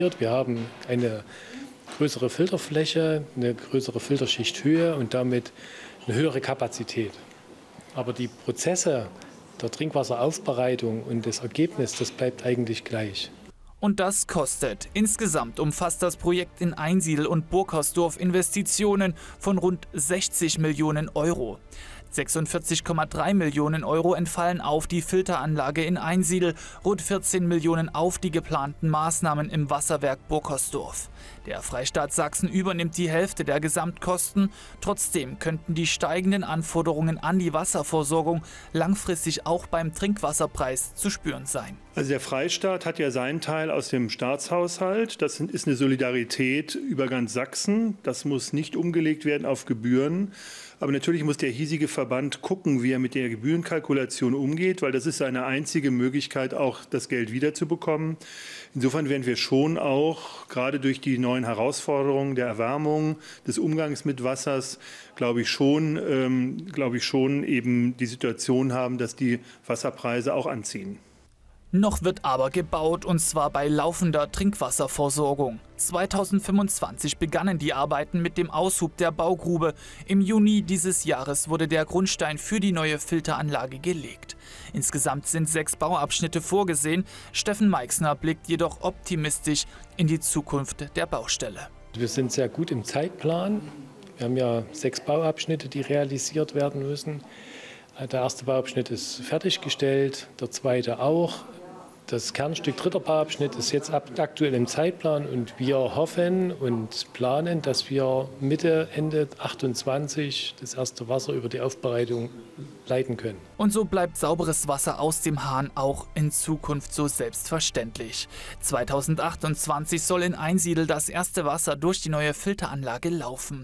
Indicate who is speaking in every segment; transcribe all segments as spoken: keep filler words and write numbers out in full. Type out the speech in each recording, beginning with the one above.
Speaker 1: Wir haben eine größere Filterfläche, eine größere Filterschichthöhe und damit eine höhere Kapazität. Aber die Prozesse der Trinkwasseraufbereitung und das Ergebnis, das bleibt eigentlich gleich.
Speaker 2: Und das kostet. Insgesamt umfasst das Projekt in Einsiedl und Burkersdorf Investitionen von rund sechzig Millionen Euro. sechsundvierzig Komma drei Millionen Euro entfallen auf die Filteranlage in Einsiedl, rund vierzehn Millionen auf die geplanten Maßnahmen im Wasserwerk Burkersdorf. Der Freistaat Sachsen übernimmt die Hälfte der Gesamtkosten. Trotzdem könnten die steigenden Anforderungen an die Wasserversorgung langfristig auch beim Trinkwasserpreis zu spüren sein.
Speaker 3: Also der Freistaat hat ja seinen Teil aus dem Staatshaushalt. Das ist eine Solidarität über ganz Sachsen. Das muss nicht umgelegt werden auf Gebühren. Aber natürlich muss der hiesige Verband gucken, wie er mit der Gebührenkalkulation umgeht, weil das ist seine einzige Möglichkeit, auch das Geld wiederzubekommen. Insofern werden wir schon auch, gerade durch die neuen Herausforderungen der Erwärmung, des Umgangs mit Wassers, glaube ich schon, ähm, glaube ich schon eben die Situation haben, dass die Wasserpreise auch anziehen.
Speaker 2: Noch wird aber gebaut, und zwar bei laufender Trinkwasserversorgung. zweitausendfünfundzwanzig begannen die Arbeiten mit dem Aushub der Baugrube. Im Juni dieses Jahres wurde der Grundstein für die neue Filteranlage gelegt. Insgesamt sind sechs Bauabschnitte vorgesehen. Steffen Meixner blickt jedoch optimistisch in die Zukunft der Baustelle.
Speaker 1: Wir sind sehr gut im Zeitplan. Wir haben ja sechs Bauabschnitte, die realisiert werden müssen. Der erste Bauabschnitt ist fertiggestellt, der zweite auch. Das Kernstück dritter Bauabschnitt ist jetzt aktuell im Zeitplan und wir hoffen und planen, dass wir Mitte, Ende achtundzwanzig das erste Wasser über die Aufbereitung leiten können.
Speaker 2: Und so bleibt sauberes Wasser aus dem Hahn auch in Zukunft so selbstverständlich. zweitausendachtundzwanzig soll in Einsiedl das erste Wasser durch die neue Filteranlage laufen.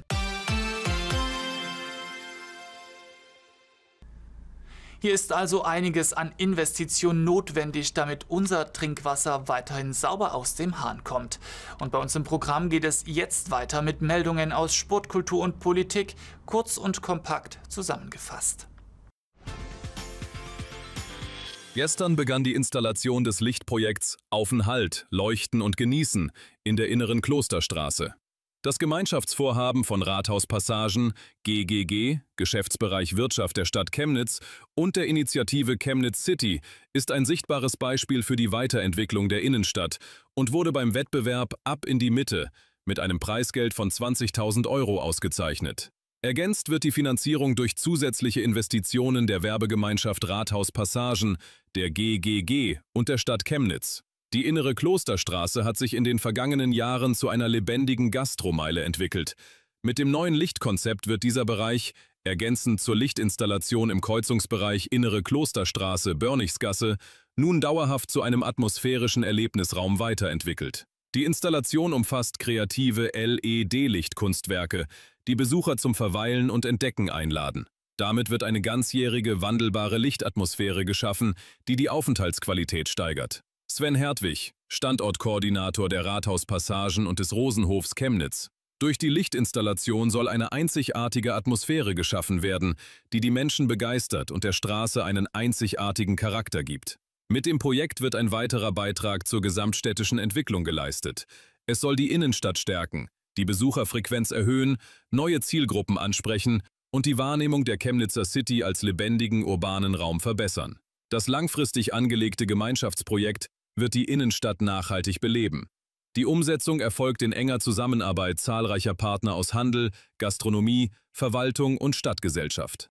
Speaker 2: Hier ist also einiges an Investitionen notwendig, damit unser Trinkwasser weiterhin sauber aus dem Hahn kommt. Und bei uns im Programm geht es jetzt weiter mit Meldungen aus Sport, Kultur und Politik, kurz und kompakt zusammengefasst.
Speaker 4: Gestern begann die Installation des Lichtprojekts Aufenhalt, Leuchten und Genießen in der inneren Klosterstraße. Das Gemeinschaftsvorhaben von Rathauspassagen, G G G, Geschäftsbereich Wirtschaft der Stadt Chemnitz und der Initiative Chemnitz City ist ein sichtbares Beispiel für die Weiterentwicklung der Innenstadt und wurde beim Wettbewerb Ab in die Mitte mit einem Preisgeld von zwanzigtausend Euro ausgezeichnet. Ergänzt wird die Finanzierung durch zusätzliche Investitionen der Werbegemeinschaft Rathauspassagen, der G G G und der Stadt Chemnitz. Die innere Klosterstraße hat sich in den vergangenen Jahren zu einer lebendigen Gastromeile entwickelt. Mit dem neuen Lichtkonzept wird dieser Bereich, ergänzend zur Lichtinstallation im Kreuzungsbereich Innere Klosterstraße, Börnichsgasse, nun dauerhaft zu einem atmosphärischen Erlebnisraum weiterentwickelt. Die Installation umfasst kreative L E D-Lichtkunstwerke, die Besucher zum Verweilen und Entdecken einladen. Damit wird eine ganzjährige, wandelbare Lichtatmosphäre geschaffen, die die Aufenthaltsqualität steigert. Sven Hertwig, Standortkoordinator der Rathauspassagen und des Rosenhofs Chemnitz. Durch die Lichtinstallation soll eine einzigartige Atmosphäre geschaffen werden, die die Menschen begeistert und der Straße einen einzigartigen Charakter gibt. Mit dem Projekt wird ein weiterer Beitrag zur gesamtstädtischen Entwicklung geleistet. Es soll die Innenstadt stärken, die Besucherfrequenz erhöhen, neue Zielgruppen ansprechen und die Wahrnehmung der Chemnitzer City als lebendigen urbanen Raum verbessern. Das langfristig angelegte Gemeinschaftsprojekt wird die Innenstadt nachhaltig beleben. Die Umsetzung erfolgt in enger Zusammenarbeit zahlreicher Partner aus Handel, Gastronomie, Verwaltung und Stadtgesellschaft.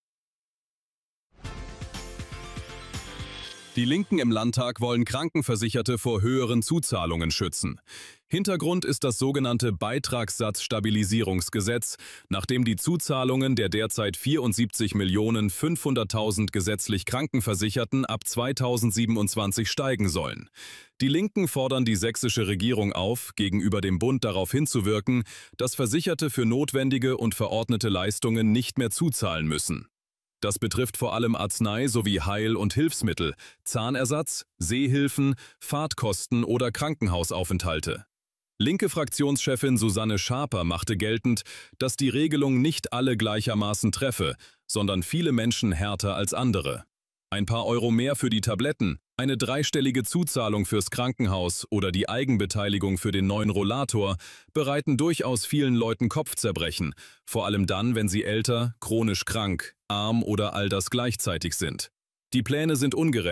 Speaker 4: Die Linken im Landtag wollen Krankenversicherte vor höheren Zuzahlungen schützen. Hintergrund ist das sogenannte Beitragssatzstabilisierungsgesetz, nachdem die Zuzahlungen der derzeit vierundsiebzig Millionen fünfhunderttausend gesetzlich Krankenversicherten ab zweitausendsiebenundzwanzig steigen sollen. Die Linken fordern die sächsische Regierung auf, gegenüber dem Bund darauf hinzuwirken, dass Versicherte für notwendige und verordnete Leistungen nicht mehr zuzahlen müssen. Das betrifft vor allem Arznei sowie Heil- und Hilfsmittel, Zahnersatz, Sehhilfen, Fahrtkosten oder Krankenhausaufenthalte. Linke Fraktionschefin Susanne Schaper machte geltend, dass die Regelung nicht alle gleichermaßen treffe, sondern viele Menschen härter als andere. Ein paar Euro mehr für die Tabletten, Eine dreistellige Zuzahlung fürs Krankenhaus oder die Eigenbeteiligung für den neuen Rollator bereiten durchaus vielen Leuten Kopfzerbrechen, vor allem dann, wenn sie älter, chronisch krank, arm oder all das gleichzeitig sind. Die Pläne sind ungerecht.